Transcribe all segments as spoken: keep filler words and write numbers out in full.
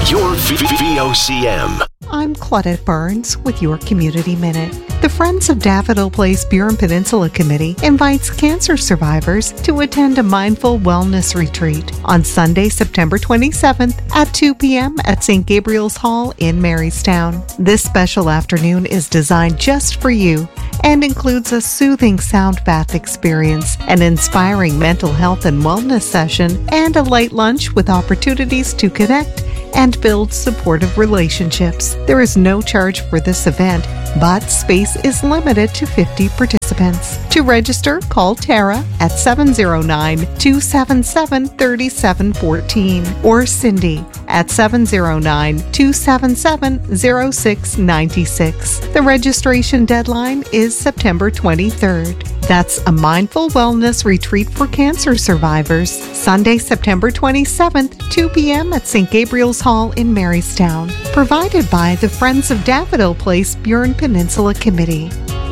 Your V O C M. I'm Claudette Burns with your Community Minute. The Friends of Daffodil Place Burin Peninsula Committee invites cancer survivors to attend a mindful wellness retreat on Sunday, September twenty-seventh at two p.m. at Saint Gabriel's Hall in Marystown. This special afternoon is designed just for you and includes a soothing sound bath experience, an inspiring mental health and wellness session, and a light lunch with opportunities to connect and build supportive relationships. There is no charge for this event, but space is limited to fifty participants. To register, call Tara at seven oh nine, two seven seven, three seven one four or Cindy at seven oh nine, two seven seven, oh six nine six. The registration deadline is September twenty-third. That's a mindful wellness retreat for cancer survivors, Sunday, September twenty-seventh, two p.m. at Saint Gabriel's Hall in Marystown. Provided by the Friends of Daffodil Place Burin Peninsula Committee.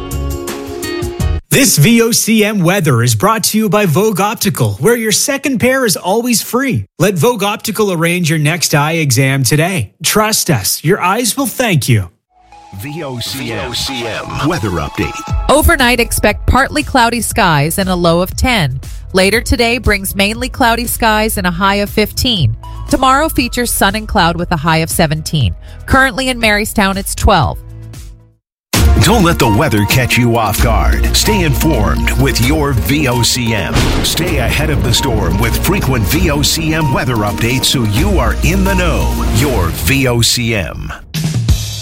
This V O C M weather is brought to you by Vogue Optical, where your second pair is always free. Let Vogue Optical arrange your next eye exam today. Trust us, your eyes will thank you. V O C M weather update. Overnight, expect partly cloudy skies and a low of ten. Later today brings mainly cloudy skies and a high of fifteen. Tomorrow features sun and cloud with a high of seventeen. Currently in Marystown, it's twelve. Don't let the weather catch you off guard. Stay informed with your V O C M. Stay ahead of the storm with frequent V O C M weather updates so you are in the know. Your V O C M.